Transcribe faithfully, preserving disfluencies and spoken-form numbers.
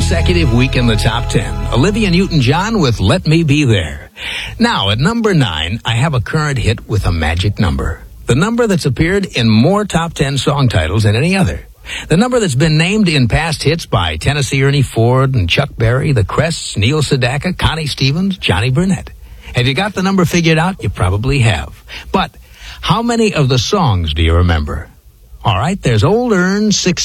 consecutive week in the top ten. Olivia Newton-John with Let Me Be There. Now, at number nine, I have a current hit with a magic number. The number that's appeared in more top ten song titles than any other. The number that's been named in past hits by Tennessee Ernie Ford and Chuck Berry, the Crests, Neil Sedaka, Connie Stevens, Johnny Burnett. Have you got the number figured out? You probably have. But how many of the songs do you remember? All right, there's Old Ern sixteen.